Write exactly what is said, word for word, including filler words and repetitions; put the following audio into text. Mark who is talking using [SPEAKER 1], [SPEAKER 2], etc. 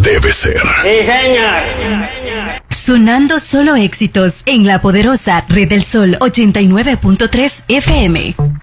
[SPEAKER 1] debe ser.
[SPEAKER 2] Sí, señor.
[SPEAKER 3] Sonando solo éxitos en la poderosa Red del Sol ochenta y nueve punto tres F M.